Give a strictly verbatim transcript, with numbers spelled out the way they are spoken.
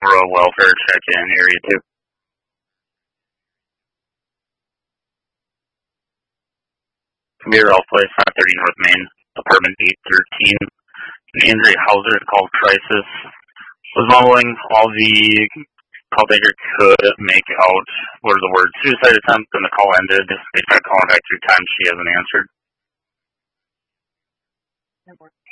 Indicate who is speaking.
Speaker 1: for a welfare check in area two. Computer Health Place, five thirty North Main, apartment eight thirteen. Andrea Hauser called crisis. Was mumbling all the call taker could make out were the words suicide attempt, and the call ended. They tried calling back three times. She hasn't answered.